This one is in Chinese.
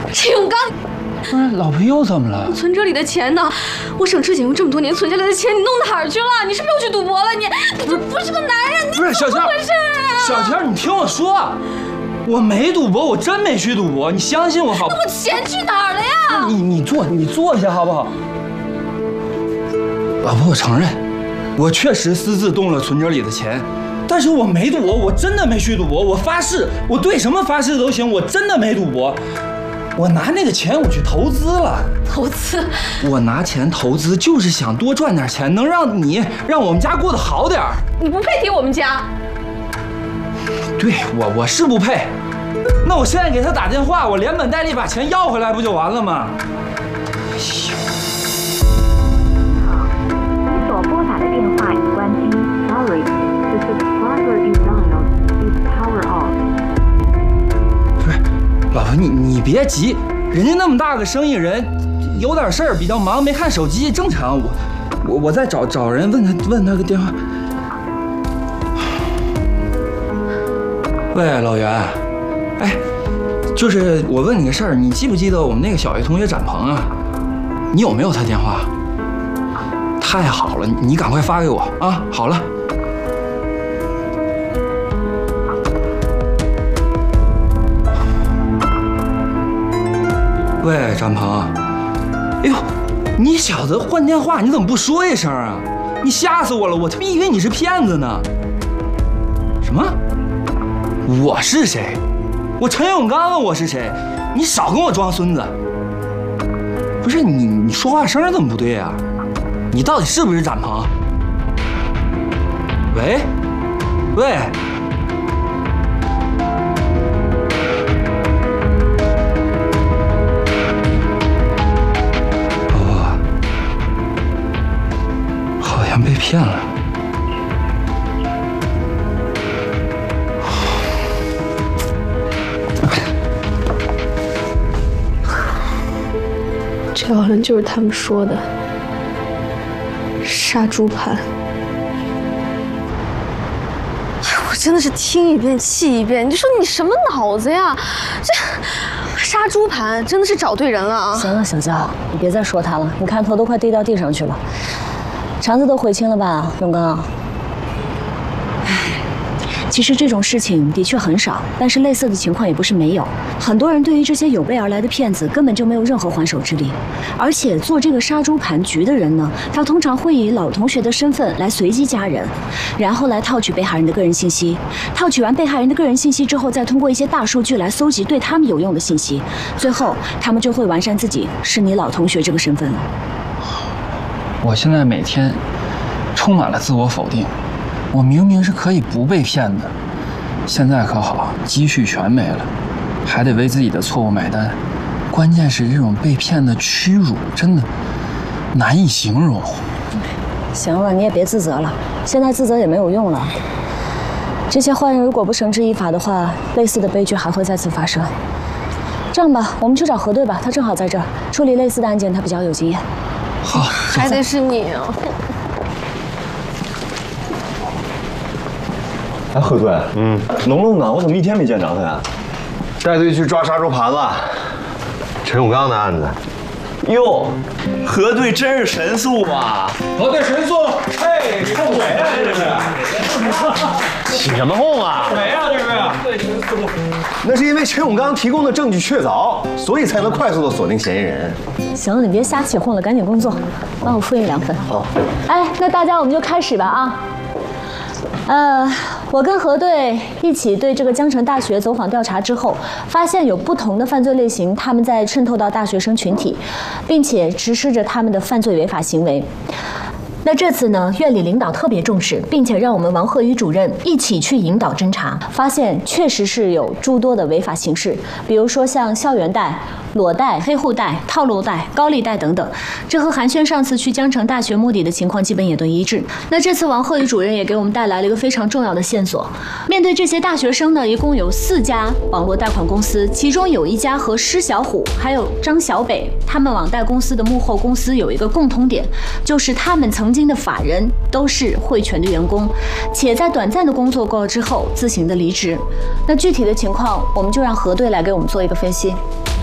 陈永刚， 不是，老婆又怎么了？ 存折里的钱呢？我省吃俭用这么多年存下来的钱，你弄哪儿去了？你是不是又去赌博了？你这不是个男人，你不是小强， 怎么回事啊？ 小强，你听我说，我没赌博，我真没去赌博，你相信我好不好？ 那我钱去哪儿了呀？ 你坐下好不好？老婆，我承认，我确实私自动了存折里的钱。但是我没赌博，我真的没去赌博，我发誓，我对什么发誓都行，我真的没赌博。我拿那个钱我去投资了。 投资？ 我拿钱投资就是想多赚点钱，能让我们家过得好点儿。 你不配提我们家。 对，我是不配。那我现在给他打电话，我连本带利把钱要回来不就完了吗？哎呦！ 好，你所拨打的电话已关机 ，Sorry。The subscriber you dialed is power off。 不是，老婆，你别急，人家那么大个生意人，有点事儿比较忙，没看手机，正常。我再找人问他个电话。喂，老袁，哎，就是我问你个事儿，你记不记得我们那个小学同学展鹏啊？你有没有他电话？太好了，你赶快发给我啊！好了。喂，展鹏，哎呦，你小子换电话你怎么不说一声啊？你吓死我了，我他妈以为你是骗子呢。什么？我是谁？我陈永刚啊，我是谁？你少跟我装孙子。不是你说话声怎么不对啊？你到底是不是展鹏？喂，喂。被骗了， 这好像就是他们说的杀猪盘。哎，我真的是听一遍气一遍。你说你什么脑子呀？这杀猪盘真的是找对人了啊！ 行了，小娇，你别再说他了，你看头都快低到地上去了。肠子都悔青了吧，永刚？其实这种事情的确很少，但是类似的情况也不是没有。很多人对于这些有备而来的骗子根本就没有任何还手之力。而且做这个杀猪盘局的人呢，他通常会以老同学的身份来随机加人，然后来套取被害人的个人信息。套取完被害人的个人信息之后，再通过一些大数据来搜集对他们有用的信息，最后他们就会完善自己是你老同学这个身份了。 我现在每天充满了自我否定，我明明是可以不被骗的，现在可好，积蓄全没了，还得为自己的错误买单。关键是这种被骗的屈辱，真的难以形容。 行了，你也别自责了，现在自责也没有用了。这些坏人如果不绳之以法的话，类似的悲剧还会再次发生。这样吧，我们去找核对吧，他正好在这儿处理类似的案件，他比较有经验。 好， 还得是你啊！ 哎，核对，龙龙呢？我怎么一天没见着他呀？ 带队去抓杀猪盘了，陈永刚的案子。 哟，核对真是神速啊！ 核对神速，嘿，你后悔啊这是？ 起什么哄啊？ 谁呀这是？ 那是因为陈永刚提供的证据确凿，所以才能快速的锁定嫌疑人。 行了，你别瞎起哄了，赶紧工作，帮我复印2份。 好。 哎，那大家我们就开始吧啊。我跟核对一起对这个江城大学走访调查之后，发现有不同的犯罪类型，他们在渗透到大学生群体，并且实施着他们的犯罪违法行为。那这次呢，院里领导特别重视，并且让我们王鹤宇主任一起去引导侦查，发现确实是有诸多的违法形式，比如说像校园贷、裸贷、黑户贷、套路贷、高利贷等等，这和韩轩上次去江城大学摸底的情况基本也都一致。那这次王鹤宇主任也给我们带来了一个非常重要的线索，面对这些大学生呢，一共有4家网络贷款公司，其中有1家和施小虎还有张小北他们网贷公司的幕后公司有一个共同点，就是他们曾经的法人都是汇泉的员工，且在短暂的工作过之后自行的离职。那具体的情况，我们就让核对来给我们做一个分析。